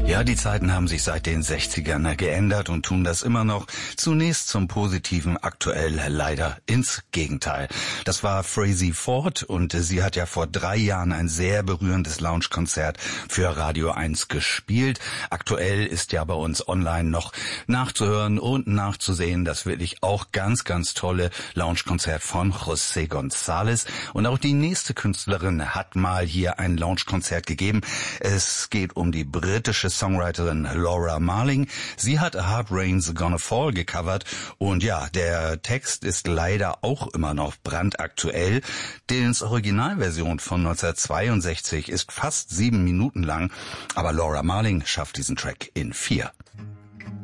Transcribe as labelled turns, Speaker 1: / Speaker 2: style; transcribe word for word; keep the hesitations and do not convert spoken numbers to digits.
Speaker 1: Ja, die Zeiten haben sich seit den sechzigern geändert und tun das immer noch. Zunächst zum Positiven, aktuell leider ins Gegenteil. Das war Frazey Ford und sie hat ja vor drei Jahren ein sehr berührendes Lounge-Konzert für Radio eins gespielt. Aktuell ist ja bei uns online noch nachzuhören und nachzusehen das wirklich auch ganz, ganz tolle Lounge-Konzert von José González. Und auch die nächste Künstlerin hat mal hier ein Lounge-Konzert gegeben. Es geht um die britische Songwriterin Laura Marling. Sie hat A Hard Rain's Gonna Fall gecovert und ja, der Text ist leider auch immer noch brandaktuell. Die Originalversion von neunzehnhundertzweiundsechzig ist fast sieben Minuten lang, aber Laura Marling schafft diesen Track in vier.